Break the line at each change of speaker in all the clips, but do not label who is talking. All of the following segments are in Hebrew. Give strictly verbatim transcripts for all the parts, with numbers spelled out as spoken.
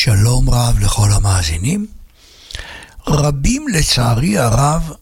שלום רב לכל המאזינים. רבים לצערי הרב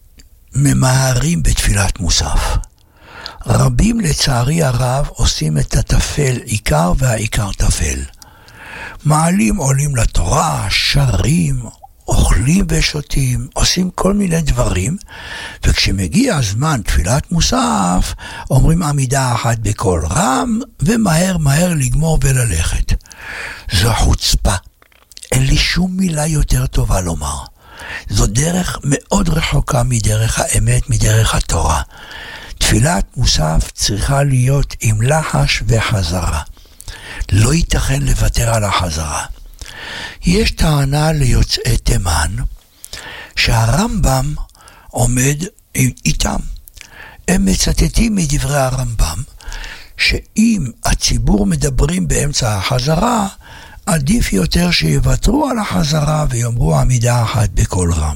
ממהרים בתפילת מוסף. רבים לצערי הרב עושים את התפל עיקר והעיקר תפל. מעלים עולים לתורה, שרים, אוכלים ושותים, עושים כל מיני דברים, וכשמגיע הזמן תפילת מוסף, אומרים עמידה אחת בקול רם, ומהר מהר לגמור וללכת. זו חוצפה. אין לי שום מילה יותר טובה לומר. זו דרך מאוד רחוקה מדרך האמת, מדרך התורה. תפילת מוסף צריכה להיות עם לחש וחזרה. לא ייתכן לוותר על החזרה. יש טענה ליוצאי תימן שהרמב"ם עומד איתם. הם מצטטים מדברי הרמב"ם שאם הציבור מדברים באמצע החזרה, עדיף יותר שיוותרו על החזרה ויאמרו עמידה אחת בקול רם.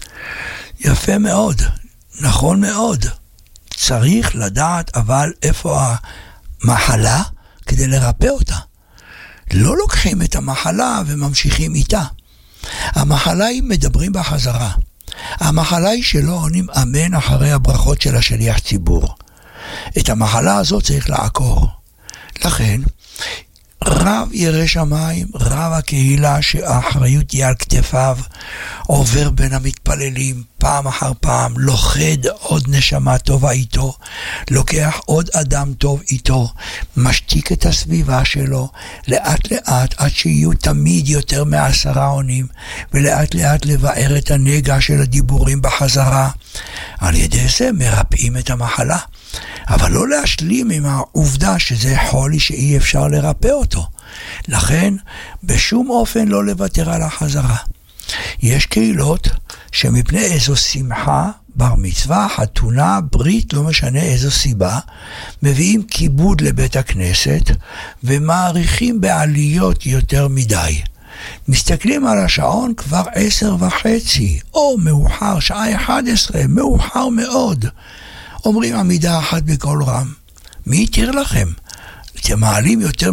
יפה מאוד, נכון מאוד. צריך לדעת אבל איפה המחלה כדי לרפא אותה. לא לוקחים את המחלה וממשיכים איתה. המחלה היא מדברים בחזרה. המחלה היא שלא עונים אמן אחרי הברכות של השליח ציבור. את המחלה הזאת צריך לעקור. לכן, רב ירא שמיים, רב הקהילה שהאחריות היא על כתפיו, עובר בין המתפללים פעם אחר פעם, לוכד עוד נשמה טובה איתו, לוקח עוד אדם טוב איתו, משתיק את הסביבה שלו, לאט לאט עד שיהיו תמיד יותר מעשרה עונים, ולאט לאט לבאר את הנגע של הדיבורים בחזרה. על ידי זה מרפאים את המחלה. אבל לא להשלים עם העובדה שזה חולי שאי אפשר לרפא אותו. לכן, בשום אופן לא לוותר על החזרה. יש קהילות שמפני איזו שמחה, בר מצווה, חתונה, ברית, לא משנה איזו סיבה, מביאים כיבוד לבית הכנסת ומעריכים בעליות יותר מדי. מסתכלים על השעון כבר עשר וחצי, או מאוחר, שעה אחת עשרה, מאוחר מאוד. אומרים עמידה אחת בקול רם. מי יתיר לכם? אתם מעלים יותר